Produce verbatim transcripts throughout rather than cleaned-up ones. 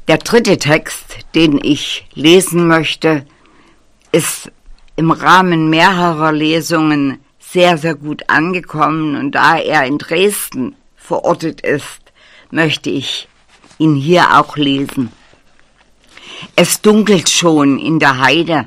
Der dritte Text, den ich lesen möchte, ist im Rahmen mehrerer Lesungen sehr, sehr gut angekommen. Und da er in Dresden verortet ist, möchte ich ihn hier auch lesen. Es dunkelt schon in der Heide.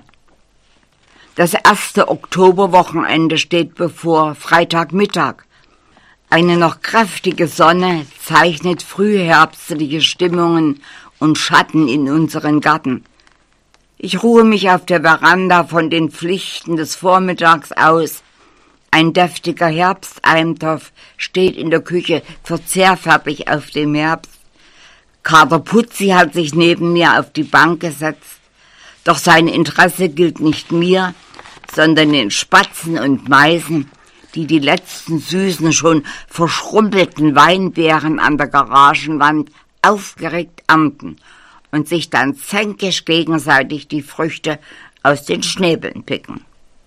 Das erste Oktoberwochenende steht bevor, Freitagmittag. Eine noch kräftige Sonne zeichnet frühherbstliche Stimmungen und Schatten in unseren Garten. Ich ruhe mich auf der Veranda von den Pflichten des Vormittags aus. Ein deftiger Herbsteintopf steht in der Küche verzehrfertig auf dem Herbst. Kater Putzi hat sich neben mir auf die Bank gesetzt. Doch sein Interesse gilt nicht mir, sondern den Spatzen und Meisen, die die letzten süßen, schon verschrumpelten Weinbeeren an der Garagenwand aufgeregt ernten und sich dann zänkisch gegenseitig die Früchte aus den Schnäbeln picken.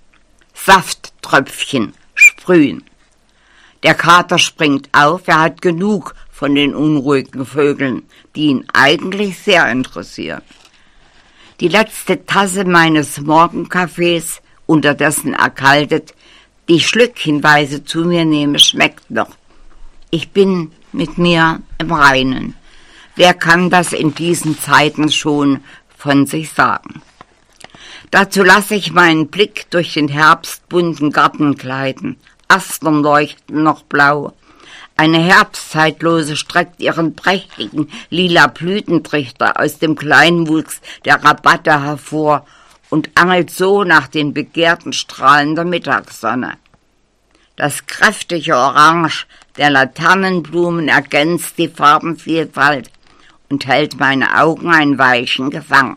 Safttröpfchen sprühen. Der Kater springt auf, er hat genug von den unruhigen Vögeln, die ihn eigentlich sehr interessieren. Die letzte Tasse meines Morgenkaffees, unterdessen erkaltet, die ich schlückchenweise zu mir nehme, schmeckt noch. Ich bin mit mir im Reinen. Wer kann das in diesen Zeiten schon von sich sagen? Dazu lasse ich meinen Blick durch den herbstbunten Garten gleiten. Astern leuchten noch blau. Eine Herbstzeitlose streckt ihren prächtigen lila Blütentrichter aus dem Kleinwuchs der Rabatte hervor und angelt so nach den begehrten Strahlen der Mittagssonne. Das kräftige Orange der Laternenblumen ergänzt die Farbenvielfalt und hält meine Augen ein Weilchen gefangen.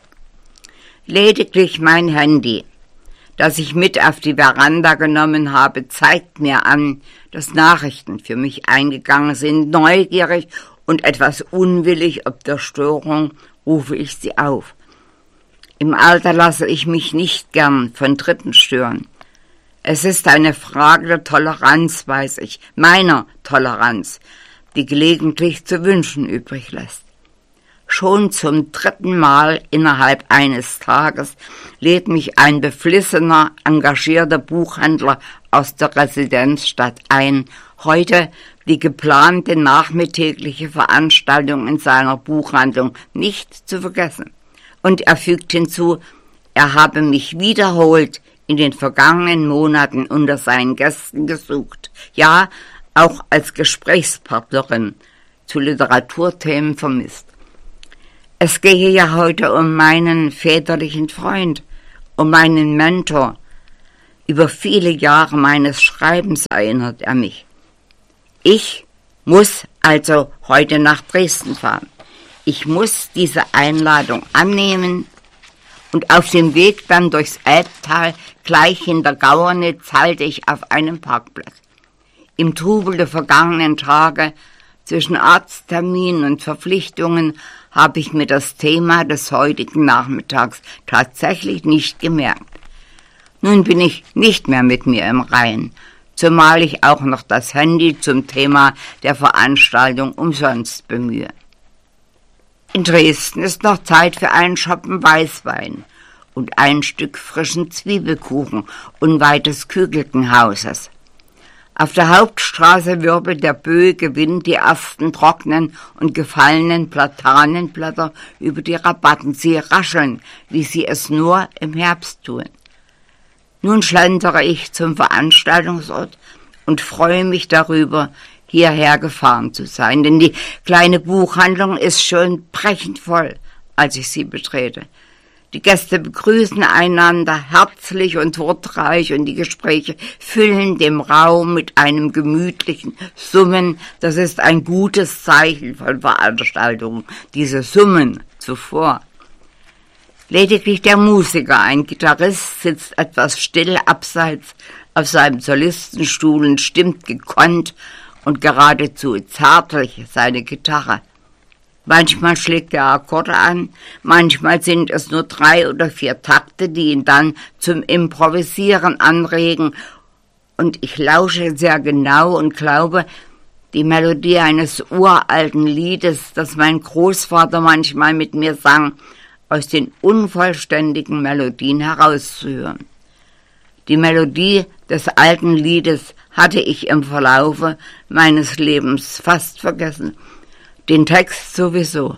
Lediglich mein Handy, das ich mit auf die Veranda genommen habe, zeigt mir an, dass Nachrichten für mich eingegangen sind. Neugierig und etwas unwillig ob der Störung rufe ich sie auf. Im Alter lasse ich mich nicht gern von Dritten stören. Es ist eine Frage der Toleranz, weiß ich, meiner Toleranz, die gelegentlich zu wünschen übrig lässt. Schon zum dritten Mal innerhalb eines Tages lädt mich ein beflissener, engagierter Buchhändler aus der Residenzstadt ein, heute die geplante nachmittägliche Veranstaltung in seiner Buchhandlung nicht zu vergessen. Und er fügt hinzu, er habe mich wiederholt in den vergangenen Monaten unter seinen Gästen gesucht, ja, auch als Gesprächspartnerin zu Literaturthemen vermisst. Es gehe ja heute um meinen väterlichen Freund, um meinen Mentor. Über viele Jahre meines Schreibens erinnert er mich. Ich muss also heute nach Dresden fahren. Ich muss diese Einladung annehmen und auf dem Weg dann durchs Elbtal gleich hinter Gauernitz halte ich auf einem Parkplatz. Im Trubel der vergangenen Tage zwischen Arztterminen und Verpflichtungen habe ich mir das Thema des heutigen Nachmittags tatsächlich nicht gemerkt. Nun bin ich nicht mehr mit mir im Reinen, zumal ich auch noch das Handy zum Thema der Veranstaltung umsonst bemühe. In Dresden ist noch Zeit für einen Schoppen Weißwein und ein Stück frischen Zwiebelkuchen unweit des Kügelkenhauses. Auf der Hauptstraße wirbelt der böige Wind die ersten trockenen und gefallenen Platanenblätter über die Rabatten. Sie rascheln, wie sie es nur im Herbst tun. Nun schlendere ich zum Veranstaltungsort und freue mich darüber, hierher gefahren zu sein, denn die kleine Buchhandlung ist schon brechend voll, als ich sie betrete. Die Gäste begrüßen einander herzlich und wortreich und die Gespräche füllen den Raum mit einem gemütlichen Summen. Das ist ein gutes Zeichen von Veranstaltungen, diese Summen zuvor. Lediglich der Musiker, ein Gitarrist, sitzt etwas still abseits auf seinem Solistenstuhl und stimmt gekonnt und geradezu zärtlich seine Gitarre. Manchmal schlägt er Akkorde an, manchmal sind es nur drei oder vier Takte, die ihn dann zum Improvisieren anregen. Und ich lausche sehr genau und glaube, die Melodie eines uralten Liedes, das mein Großvater manchmal mit mir sang, aus den unvollständigen Melodien herauszuhören. Die Melodie des alten Liedes hatte ich im Verlaufe meines Lebens fast vergessen, den Text sowieso.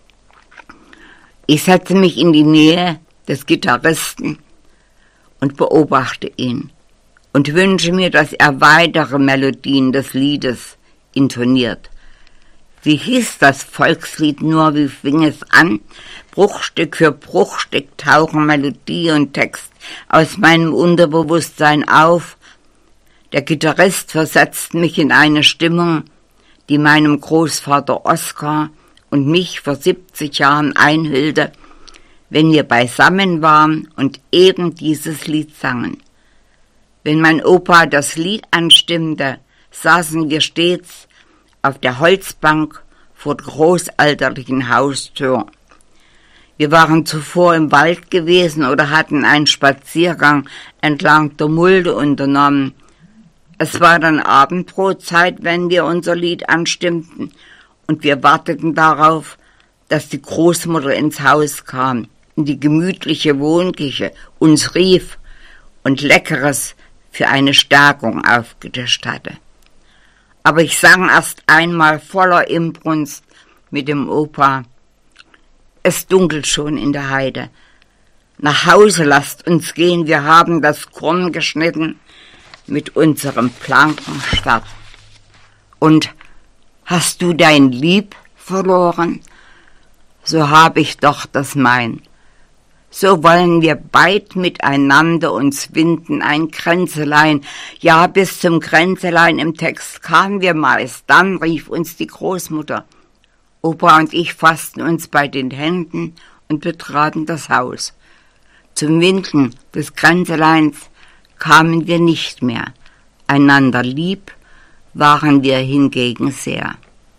Ich setze mich in die Nähe des Gitarristen und beobachte ihn und wünsche mir, dass er weitere Melodien des Liedes intoniert. Wie hieß das Volkslied nur, wie fing es an? Bruchstück für Bruchstück tauchen Melodie und Text aus meinem Unterbewusstsein auf. Der Gitarrist versetzt mich in eine Stimmung, die meinem Großvater Oskar und mich vor siebzig Jahren einhüllte, wenn wir beisammen waren und eben dieses Lied sangen. Wenn mein Opa das Lied anstimmte, saßen wir stets auf der Holzbank vor der großelterlichen Haustür. Wir waren zuvor im Wald gewesen oder hatten einen Spaziergang entlang der Mulde unternommen. Es war dann Abendbrotzeit, wenn wir unser Lied anstimmten, und wir warteten darauf, dass die Großmutter ins Haus kam, in die gemütliche Wohnküche, uns rief und Leckeres für eine Stärkung aufgetischt hatte. Aber ich sang erst einmal voller Inbrunst mit dem Opa: Es dunkelt schon in der Heide. Nach Hause lasst uns gehen, wir haben das Korn geschnitten mit unserem blanken Schwert. Und hast du dein Lieb verloren? So hab ich doch das mein. So wollen wir beid miteinander uns winden, ein Kränzelein. Ja, bis zum Kränzelein im Text kamen wir meist. Dann rief uns die Großmutter. Opa und ich fassten uns bei den Händen und betraten das Haus. Zum Winden des Kränzeleins kamen wir nicht mehr. Einander lieb waren wir hingegen sehr.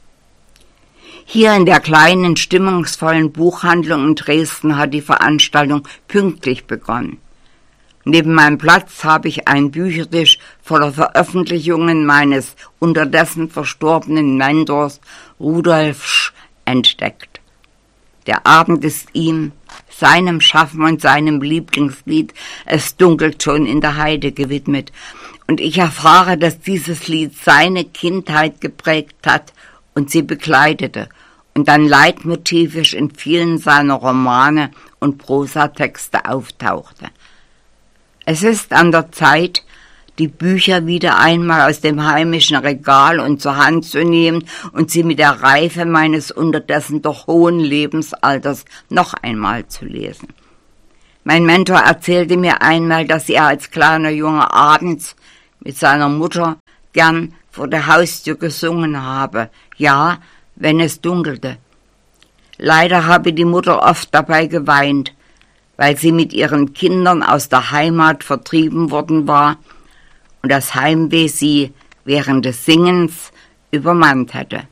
Hier in der kleinen, stimmungsvollen Buchhandlung in Dresden hat die Veranstaltung pünktlich begonnen. Neben meinem Platz habe ich einen Büchertisch voller Veröffentlichungen meines unterdessen verstorbenen Mentors Rudolf Sch. entdeckt. Der Abend ist ihm, seinem Schaffen und seinem Lieblingslied »Es dunkelt schon in der Heide« gewidmet. Und ich erfahre, dass dieses Lied seine Kindheit geprägt hat und sie begleitete und dann leitmotivisch in vielen seiner Romane und Prosatexte auftauchte. Es ist an der Zeit, die Bücher wieder einmal aus dem heimischen Regal und zur Hand zu nehmen und sie mit der Reife meines unterdessen doch hohen Lebensalters noch einmal zu lesen. Mein Mentor erzählte mir einmal, dass er als kleiner Junge abends mit seiner Mutter gern vor der Haustür gesungen habe, ja, wenn es dunkelte. Leider habe die Mutter oft dabei geweint, weil sie mit ihren Kindern aus der Heimat vertrieben worden war und das Heimweh sie während des Singens übermannt hätte.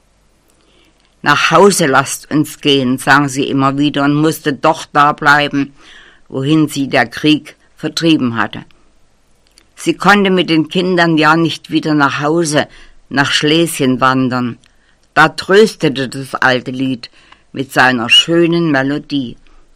Nach Hause lasst uns gehen, sang sie immer wieder und musste doch da bleiben, wohin sie der Krieg vertrieben hatte. Sie konnte mit den Kindern ja nicht wieder nach Hause, nach Schlesien wandern. Da tröstete das alte Lied mit seiner schönen Melodie.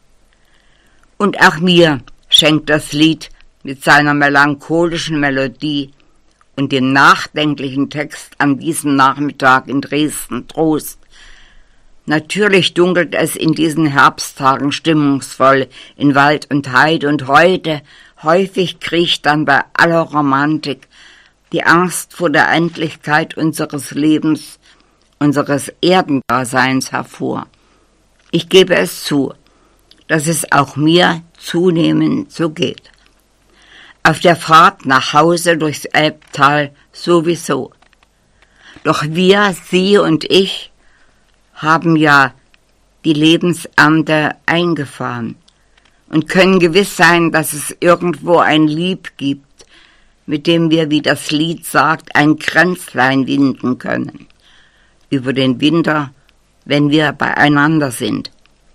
Und auch mir schenkt das Lied mit seiner melancholischen Melodie und dem nachdenklichen Text an diesem Nachmittag in Dresden Trost. Natürlich dunkelt es in diesen Herbsttagen stimmungsvoll in Wald und Heide, und heute häufig kriecht dann bei aller Romantik die Angst vor der Endlichkeit unseres Lebens, unseres Erdendaseins hervor. Ich gebe es zu, dass es auch mir zunehmend so geht. Auf der Fahrt nach Hause durchs Elbtal sowieso. Doch wir, Sie und ich, haben ja die Lebensernte eingefahren und können gewiss sein, dass es irgendwo ein Lieb gibt, mit dem wir, wie das Lied sagt, ein Kränzlein winden können über den Winter, wenn wir beieinander sind.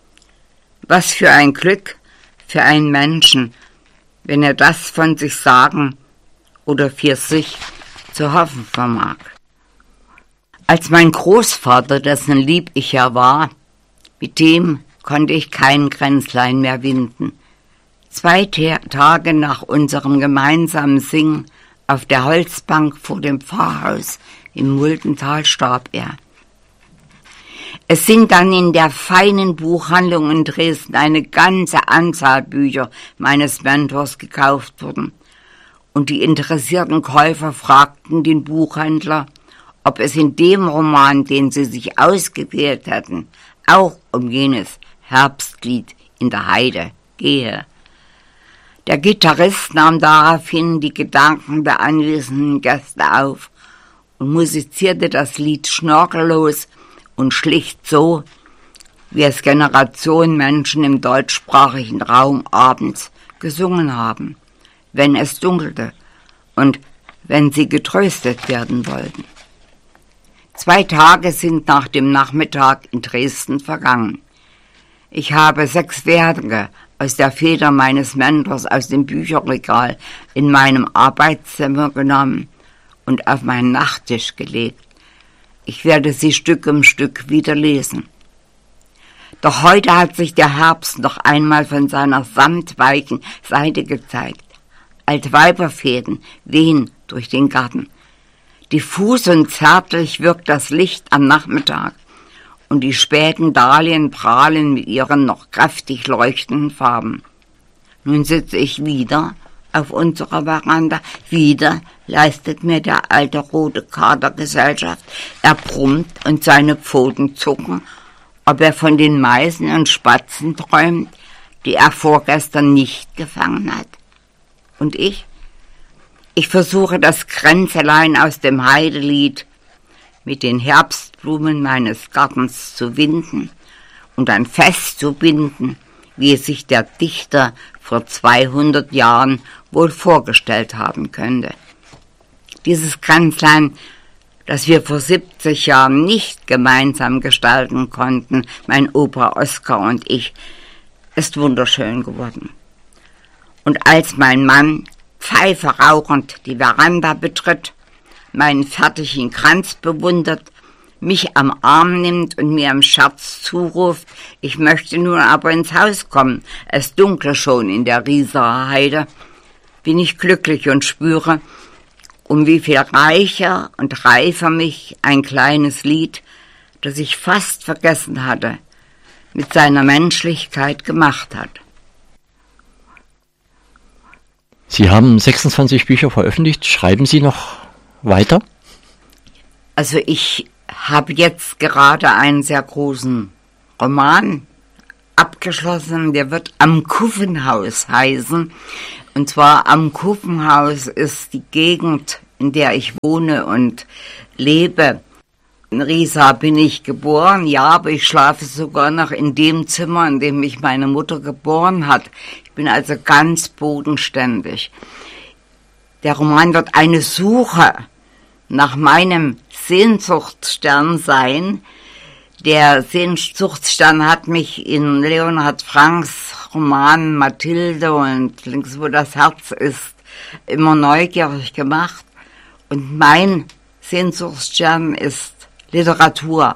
Was für ein Glück für einen Menschen, wenn er das von sich sagen oder für sich zu hoffen vermag. Als mein Großvater, dessen Lieb ich ja war, mit dem konnte ich kein Kränzlein mehr winden. Zwei Tage nach unserem gemeinsamen Singen auf der Holzbank vor dem Pfarrhaus im Muldental starb er. Es sind dann in der feinen Buchhandlung in Dresden eine ganze Anzahl Bücher meines Mentors gekauft worden. Und die interessierten Käufer fragten den Buchhändler, ob es in dem Roman, den sie sich ausgewählt hatten, auch um jenes Herbstlied in der Heide gehe. Der Gitarrist nahm daraufhin die Gedanken der anwesenden Gäste auf und musizierte das Lied schnörkellos und schlicht so, wie es Generationen Menschen im deutschsprachigen Raum abends gesungen haben, wenn es dunkelte und wenn sie getröstet werden wollten. Zwei Tage sind nach dem Nachmittag in Dresden vergangen. Ich habe sechs Werke aus der Feder meines Mentors aus dem Bücherregal in meinem Arbeitszimmer genommen und auf meinen Nachttisch gelegt. Ich werde sie Stück um Stück wieder lesen. Doch heute hat sich der Herbst noch einmal von seiner samtweichen Seite gezeigt. Altweiberfäden wehen durch den Garten. Diffus und zärtlich wirkt das Licht am Nachmittag und die späten Dahlien prahlen mit ihren noch kräftig leuchtenden Farben. Nun sitze ich wieder auf unserer Veranda. Wieder leistet mir der alte rote Kater Gesellschaft. Er brummt und seine Pfoten zucken, ob er von den Meisen und Spatzen träumt, die er vorgestern nicht gefangen hat. Und ich? Ich versuche das Kränzelein aus dem Heidelied mit den Herbstblumen meines Gartens zu winden und dann festzubinden, wie es sich der Dichter vor zweihundert Jahren wohl vorgestellt haben könnte. Dieses Kränzlein, das wir vor siebzig Jahren nicht gemeinsam gestalten konnten, mein Opa Oskar und ich, ist wunderschön geworden. Und als mein Mann, Pfeife rauchend, die Veranda betritt, meinen fertigen Kranz bewundert, mich am Arm nimmt und mir im Scherz zuruft, ich möchte nun aber ins Haus kommen, es dunkle schon in der Rieserer Heide, bin ich glücklich und spüre, um wie viel reicher und reifer mich ein kleines Lied, das ich fast vergessen hatte, mit seiner Menschlichkeit gemacht hat. Sie haben sechsundzwanzig Bücher veröffentlicht. Schreiben Sie noch weiter? Also ich habe jetzt gerade einen sehr großen Roman abgeschlossen. Der wird Am Kuffenhaus heißen. Und zwar Am Kuffenhaus ist die Gegend, in der ich wohne und lebe. In Riesa bin ich geboren, ja, aber ich schlafe sogar noch in dem Zimmer, in dem mich meine Mutter geboren hat. Ich bin also ganz bodenständig. Der Roman wird eine Suche nach meinem Sehnsuchtsstern sein. Der Sehnsuchtsstern hat mich in Leonhard Franks Roman Mathilde und Links, wo das Herz ist, immer neugierig gemacht. Und mein Sehnsuchtsstern ist Literatur.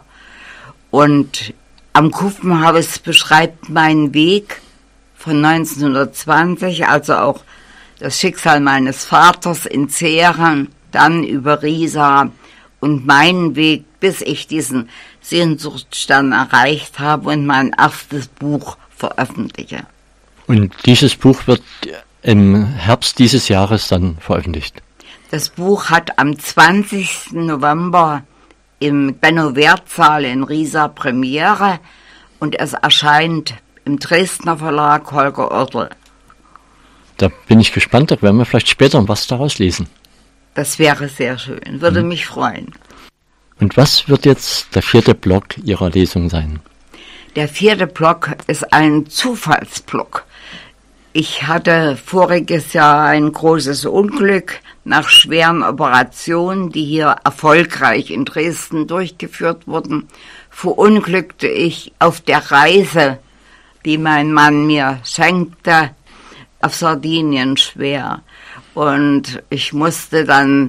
Und Am Kuffenhaus beschreibt meinen Weg von neunzehnhundertzwanzig, also auch das Schicksal meines Vaters in Zehren, dann über Riesa und meinen Weg, bis ich diesen Sehnsuchtsstern erreicht habe und mein erstes Buch veröffentliche. Und dieses Buch wird im Herbst dieses Jahres dann veröffentlicht? Das Buch hat am zwanzigsten November im Benno-Werth-Saal in Riesa Premiere und es erscheint im Dresdner Verlag Holger Oertel. Da bin ich gespannt, da werden wir vielleicht später was daraus lesen. Das wäre sehr schön, würde mhm. mich freuen. Und was wird jetzt der vierte Block Ihrer Lesung sein? Der vierte Block ist ein Zufallsblock. Ich hatte voriges Jahr ein großes Unglück nach schweren Operationen, die hier erfolgreich in Dresden durchgeführt wurden. Verunglückte ich auf der Reise, die mein Mann mir schenkte, auf Sardinien schwer. Und ich musste dann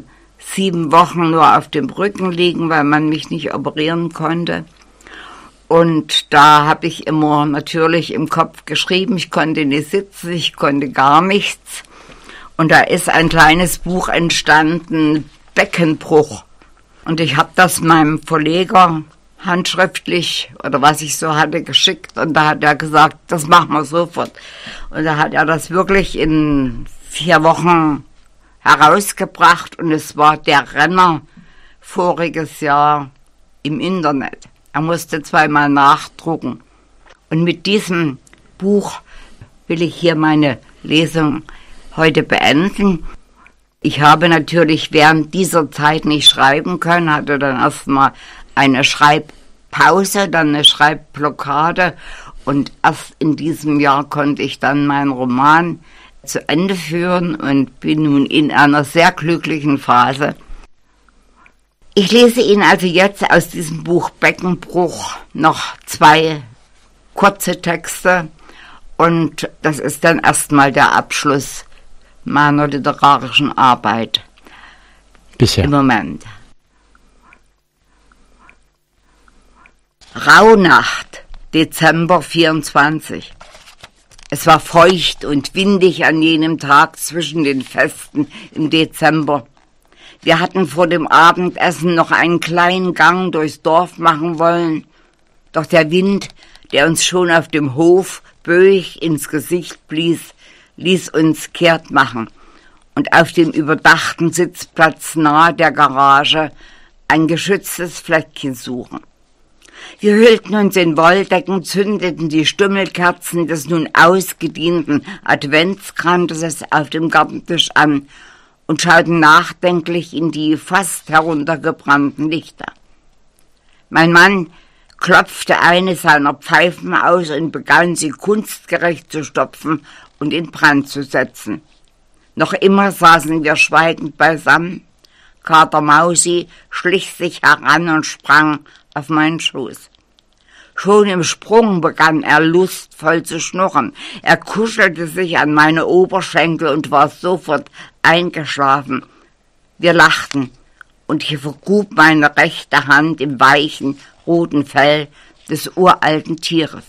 sieben Wochen nur auf dem Rücken liegen, weil man mich nicht operieren konnte. Und da habe ich immer natürlich im Kopf geschrieben, ich konnte nicht sitzen, ich konnte gar nichts. Und da ist ein kleines Buch entstanden, Beckenbruch. Und ich habe das meinem Verleger handschriftlich oder was ich so hatte geschickt. Und da hat er gesagt, das machen wir sofort. Und da hat er das wirklich in vier Wochen herausgebracht. Und es war der Renner voriges Jahr im Internet. Er musste zweimal nachdrucken. Und mit diesem Buch will ich hier meine Lesung heute beenden. Ich habe natürlich während dieser Zeit nicht schreiben können, hatte dann erstmal eine Schreibpause, dann eine Schreibblockade und erst in diesem Jahr konnte ich dann meinen Roman zu Ende führen und bin nun in einer sehr glücklichen Phase. Ich lese Ihnen also jetzt aus diesem Buch Beckenbruch noch zwei kurze Texte und das ist dann erstmal der Abschluss meiner literarischen Arbeit. Bisher. Im Moment. Rauhnacht, Dezember vierundzwanzig. Es war feucht und windig an jenem Tag zwischen den Festen im Dezember. Wir hatten vor dem Abendessen noch einen kleinen Gang durchs Dorf machen wollen, doch der Wind, der uns schon auf dem Hof böig ins Gesicht blies, ließ uns kehrt machen und auf dem überdachten Sitzplatz nahe der Garage ein geschütztes Fleckchen suchen. Wir hüllten uns in Wolldecken, zündeten die Stummelkerzen des nun ausgedienten Adventskranzes auf dem Gartentisch an und schauten nachdenklich in die fast heruntergebrannten Lichter. Mein Mann klopfte eine seiner Pfeifen aus und begann sie kunstgerecht zu stopfen und in Brand zu setzen. Noch immer saßen wir schweigend beisammen. Kater Mausi schlich sich heran und sprang auf meinen Schoß. Schon im Sprung begann er lustvoll zu schnurren. Er kuschelte sich an meine Oberschenkel und war sofort eingeschlafen. Wir lachten und ich vergrub meine rechte Hand im weichen, roten Fell des uralten Tieres.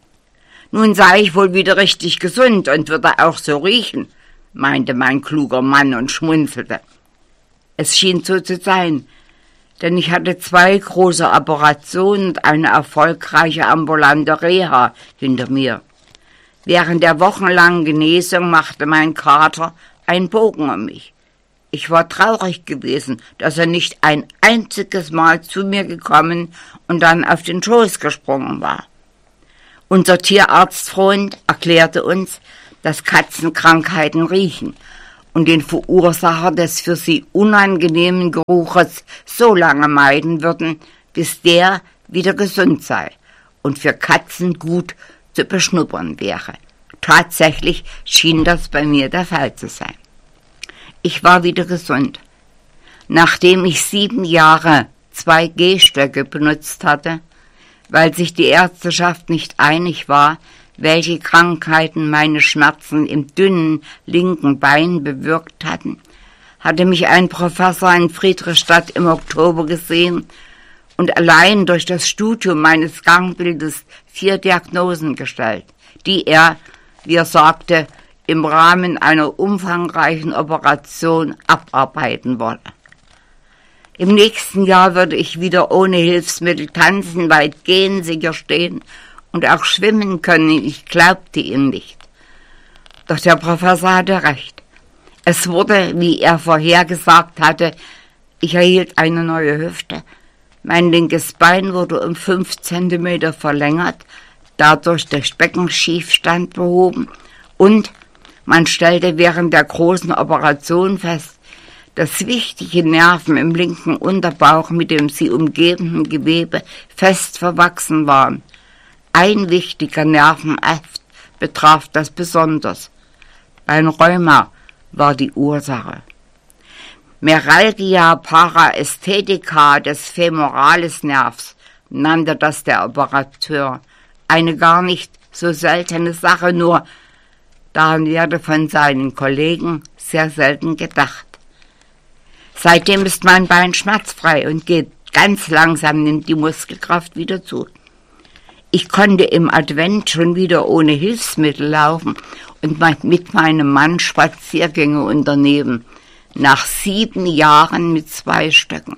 Nun sei ich wohl wieder richtig gesund und würde auch so riechen, meinte mein kluger Mann und schmunzelte. Es schien so zu sein, denn ich hatte zwei große Operationen und eine erfolgreiche ambulante Reha hinter mir. Während der wochenlangen Genesung machte mein Kater einen Bogen um mich. Ich war traurig gewesen, dass er nicht ein einziges Mal zu mir gekommen und dann auf den Schoß gesprungen war. Unser Tierarztfreund erklärte uns, dass Katzen Krankheiten riechen und den Verursacher des für sie unangenehmen Geruches so lange meiden würden, bis der wieder gesund sei und für Katzen gut zu beschnuppern wäre. Tatsächlich schien das bei mir der Fall zu sein. Ich war wieder gesund. Nachdem ich sieben Jahre zwei Gehstöcke benutzt hatte, weil sich die Ärzteschaft nicht einig war, welche Krankheiten meine Schmerzen im dünnen linken Bein bewirkt hatten, hatte mich ein Professor in Friedrichstadt im Oktober gesehen und allein durch das Studium meines Gangbildes vier Diagnosen gestellt, die er, wie er sagte, im Rahmen einer umfangreichen Operation abarbeiten wolle. Im nächsten Jahr würde ich wieder ohne Hilfsmittel tanzen, weit gehen, sicher stehen und auch schwimmen können. Ich glaubte ihm nicht. Doch der Professor hatte recht. Es wurde, wie er vorhergesagt hatte, ich erhielt eine neue Hüfte. Mein linkes Bein wurde um fünf Zentimeter verlängert, dadurch der Beckenschiefstand behoben und man stellte während der großen Operation fest, dass wichtige Nerven im linken Unterbauch mit dem sie umgebenden Gewebe fest verwachsen waren. Ein wichtiger Nervenakt betraf das besonders. Ein Rheuma war die Ursache. Meralgia paraesthetica des Femoralisnervs nannte das der Operateur. Eine gar nicht so seltene Sache, nur daran werde von seinen Kollegen sehr selten gedacht. Seitdem ist mein Bein schmerzfrei und geht ganz langsam, nimmt die Muskelkraft wieder zu. Ich konnte im Advent schon wieder ohne Hilfsmittel laufen und mit meinem Mann Spaziergänge unternehmen, nach sieben Jahren mit zwei Stöcken.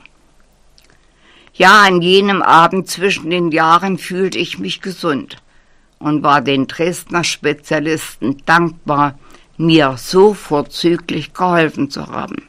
Ja, an jenem Abend zwischen den Jahren fühlte ich mich gesund und war den Dresdner Spezialisten dankbar, mir so vorzüglich geholfen zu haben.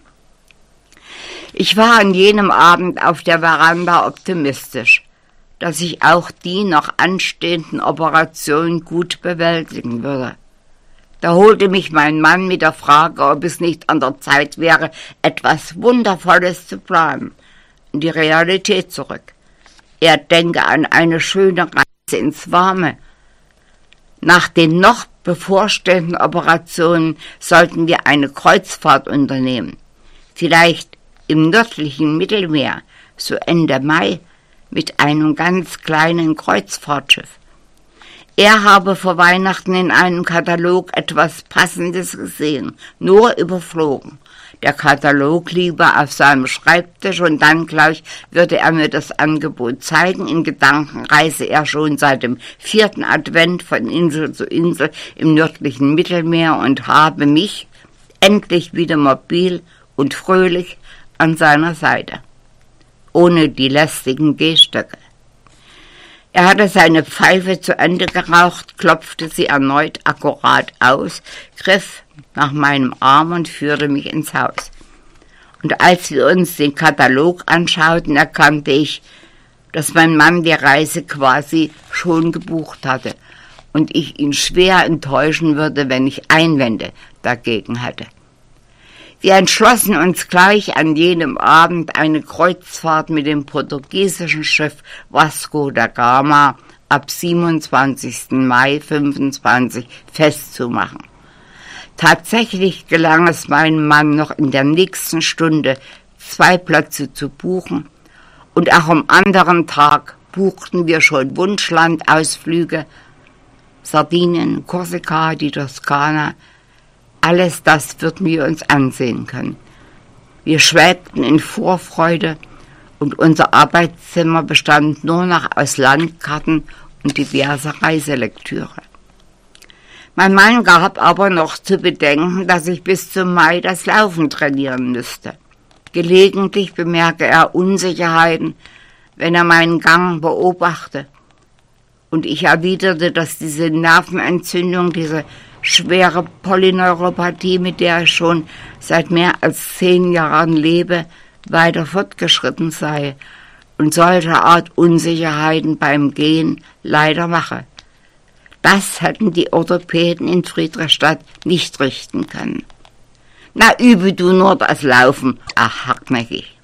Ich war an jenem Abend auf der Veranda optimistisch, dass ich auch die noch anstehenden Operationen gut bewältigen würde. Da holte mich mein Mann mit der Frage, ob es nicht an der Zeit wäre, etwas Wundervolles zu planen, in die Realität zurück. Er denke an eine schöne Reise ins Warme. Nach den noch bevorstehenden Operationen sollten wir eine Kreuzfahrt unternehmen, vielleicht im nördlichen Mittelmeer, so Ende Mai, mit einem ganz kleinen Kreuzfahrtschiff. Er habe vor Weihnachten in einem Katalog etwas Passendes gesehen, nur überflogen. Der Katalog liege auf seinem Schreibtisch und dann gleich würde er mir das Angebot zeigen. In Gedanken reise er schon seit dem vierten Advent von Insel zu Insel im nördlichen Mittelmeer und habe mich endlich wieder mobil und fröhlich an seiner Seite, ohne die lästigen Gehstöcke. Er hatte seine Pfeife zu Ende geraucht, klopfte sie erneut akkurat aus, griff nach meinem Arm und führte mich ins Haus. Und als wir uns den Katalog anschauten, erkannte ich, dass mein Mann die Reise quasi schon gebucht hatte und ich ihn schwer enttäuschen würde, wenn ich Einwände dagegen hätte. Wir entschlossen uns gleich an jenem Abend eine Kreuzfahrt mit dem portugiesischen Schiff Vasco da Gama ab siebenundzwanzigsten Mai fünfundzwanzig festzumachen. Tatsächlich gelang es meinem Mann noch in der nächsten Stunde, zwei Plätze zu buchen, und auch am anderen Tag buchten wir schon Wunschlandausflüge, Sardinien, Korsika, die Toskana. Alles das würden wir uns ansehen können. Wir schwelgten in Vorfreude und unser Arbeitszimmer bestand nur noch aus Landkarten und diverser Reiselektüre. Mein Mann gab aber noch zu bedenken, dass ich bis zum Mai das Laufen trainieren müsste. Gelegentlich bemerke er Unsicherheiten, wenn er meinen Gang beobachte. Und ich erwiderte, dass diese Nervenentzündung, diese schwere Polyneuropathie, mit der ich schon seit mehr als zehn Jahren lebe, weiter fortgeschritten sei und solche Art Unsicherheiten beim Gehen leider mache. Das hätten die Orthopäden in Friedrichstadt nicht richten können. Na, übe du nur das Laufen, ach, hartnäckig.